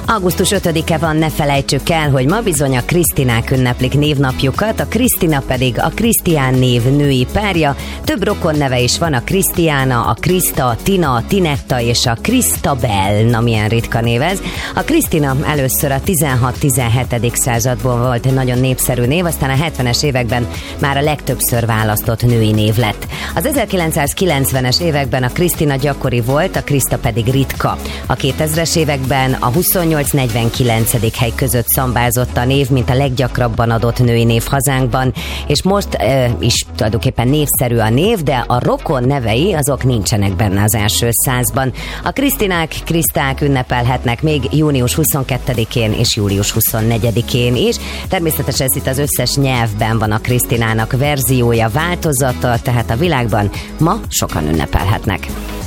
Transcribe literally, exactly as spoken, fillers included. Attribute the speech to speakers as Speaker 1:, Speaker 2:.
Speaker 1: augusztus ötödike van, ne felejtsük el, hogy ma bizony a Krisztinák ünneplik névnapjukat, a Krisztina pedig a Krisztián név női párja. Több rokonneve is van, a Krisztiána, a Kriszta, a Tina, a Tinetta és a Krisztabel. Na, milyen ritka név ez. A Krisztina először a tizenhat-tizenhetedik században volt nagyon népszerű név, aztán a hetvenes években már a legtöbbször választott női név lett. Az ezerkilencszázkilencvenes években a Krisztina gyakori volt, a Kriszta pedig ritka. A kétezres években a huszonnyolc-negyvenkilencedik hely között szambázott a név, mint a leggyakrabban adott női név hazánkban, és most e, is tulajdonképpen névszerű a név, de a rokon nevei azok nincsenek benne az első százban. A Krisztinák, Kriszták ünnepelhetnek még június huszonkettedikén és július huszonnegyedikén is. Természetesen ez itt az összes nyelvben van a Krisztinának verziója, változata, tehát a világban ma sokan ünnepelhetnek.